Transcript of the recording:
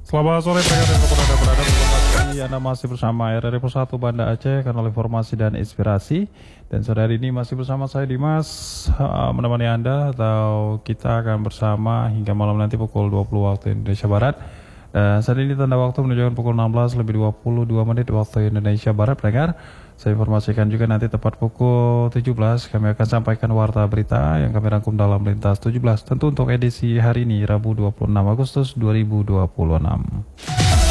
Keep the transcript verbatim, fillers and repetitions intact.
Selamat sore pendengar yang berada berada di Anda masih bersama R R I Persatu Banda Aceh, kanal informasi dan inspirasi. Dan sore hari ini masih bersama saya Dimas, uh, menemani Anda, atau kita akan bersama hingga malam nanti pukul dua puluh waktu Indonesia Barat. Dan saat ini tanda waktu menunjukkan pukul enam belas lebih dua puluh dua menit waktu Indonesia Barat, pendengar. Saya informasikan juga nanti tepat pukul tujuh belas kami akan sampaikan warta berita yang kami rangkum dalam Lintas tujuh belas, tentu untuk edisi hari ini Rabu dua puluh enam Agustus dua ribu dua puluh enam.